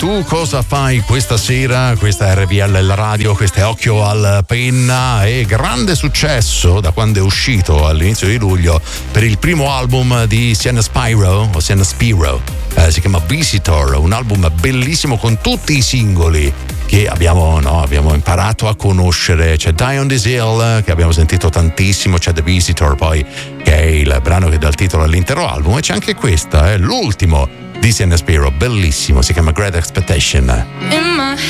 Tu cosa fai questa sera? Questa è RPL la radio, questo è Occhio al Penna, e grande successo da quando è uscito all'inizio di luglio per il primo album di Sienna Spiro, o Sienna Spiro, si chiama Visitor, un album bellissimo con tutti i singoli che abbiamo imparato a conoscere. C'è Die on This Hill, che abbiamo sentito tantissimo, c'è The Visitor poi, che è il brano che dà il titolo all'intero album, e c'è anche questa, l'ultimo di Sienna Spiro, bellissimo, si chiama Great Expectation. In my